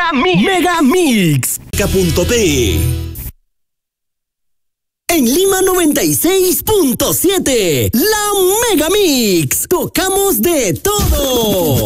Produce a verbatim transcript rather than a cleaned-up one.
Mega Mix. Mega Mix. Punto P. En Lima noventa y seis punto siete, la Mega Mix. Tocamos de todo.